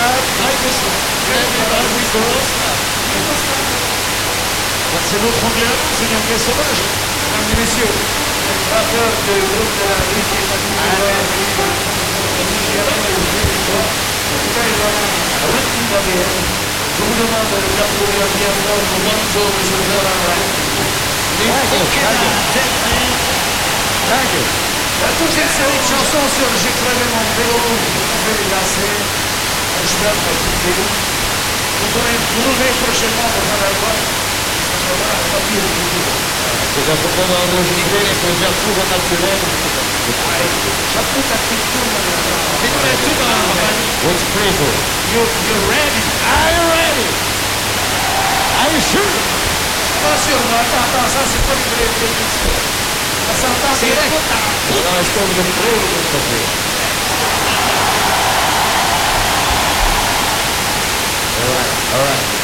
C'est notre anglais, c'est une anglais sauvage. Mesdames et messieurs, le graveur du groupe de la rue qui est parti de je vous demande de l'applaudir bien fort pour Bonzo, monsieur le toute cette série de chansons sur J'ai crevé mon vélo, vous pouvez les lancer. J'espère que vous aurez prochainement pour un album. Che da poco da registrare con Giacomo Nazionale. What's critical? You're ready. Are you ready? Are you sure? Pas sûr, mais attends, ça c'est pas une vraie répétition. Ça s'entend direct. Allora sto in prego questo qui. All right.